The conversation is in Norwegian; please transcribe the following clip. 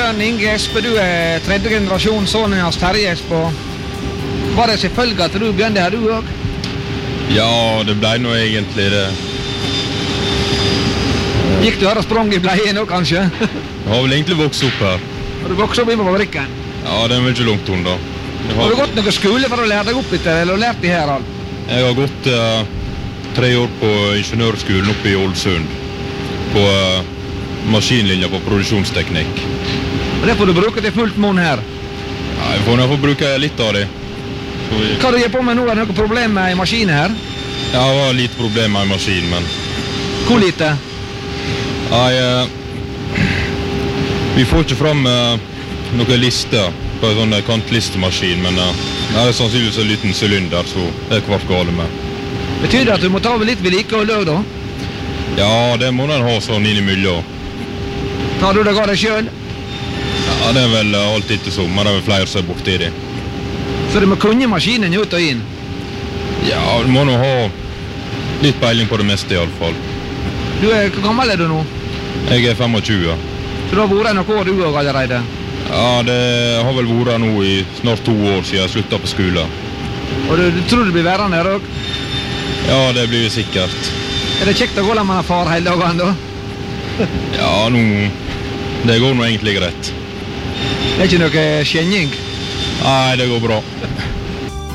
sønnen Inge Espe, du tredje generasjon sønnen hans Terje Espe. Var det selvfølgelig at du begynte her, du også? Ja, det ble nå egentlig det. Gikk du her og sprang i bleien også, kanskje? Jeg har vel egentlig vokst opp her. Har du vokst opp inn på fabrikken? Ja, det er vel ikke langt unna. Har du gått noen skole for å lære deg opp etter, eller lært de her alt? Jeg har gått 3 år på ingeniørskolen oppe i Ålesund. På maskinlinja på produksjonsteknikk. Og det får du bruke til fullt mån her? Ja, jeg får bruke litt av det. Hva du gjør på med nå? Er det noe problem med i maskinen her? Ja, det var litt problem med i maskinen, men... Hvor lite? Ja, vi får ikke fram noen lister på en sånn kantlistemaskin, men det er sannsynligvis en liten sylinder, så det er kvart gale med. Betyr det at du må ta over litt vedlikehold også, da? Ja, det må den ha sånn innimellom. Tar du deg av deg selv? Ja, det er vel alltid ikke sånn, men det er vel flere som er borti det. Så du må kunne maskinen ut og inn? Ja, du må nå ha litt peiling på det meste i alle fall. Hvor gammel er du nå? Jeg er 25. Så du har vært noen år du også allerede? Ja, det har vel vært nå i snart 2 år siden jeg sluttet på skolen. Og du tror du blir værende her også? Ja, det blir sikkert. Er det kjekt å gå la med far hele dagen da? Ja, det går nå egentlig greit. Det er ikke noe skjenning? Nei, det går bra.